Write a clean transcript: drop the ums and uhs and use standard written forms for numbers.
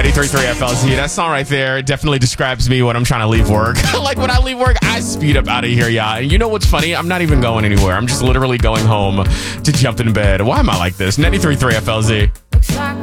93.3 FLZ. That song right there definitely describes me when I'm trying to leave work. Like when I leave work, I speed up out of here, y'all. And you know what's funny? I'm not even going anywhere. I'm just literally going home to jump in bed. Why am I like this? 93.3 FLZ.